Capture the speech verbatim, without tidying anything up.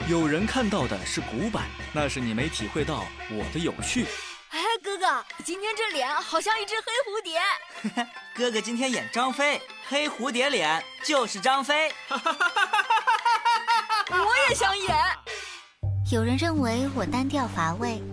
有人看到的是古板，那是你没体会到我的有趣。 哎，哥哥，今天这脸好像一只黑蝴蝶。 哥哥今天演张飞，黑蝴蝶脸就是张飞。 我也想演。 有人认为我单调乏味，